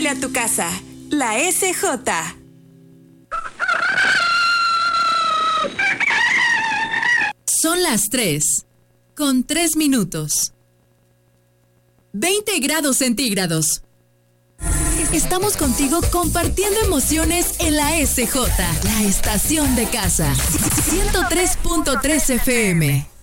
huele a tu casa. La SJ. Son las 3:03. 20 grados centígrados. Estamos contigo compartiendo emociones en la SJ, la estación de casa. 103.3 FM.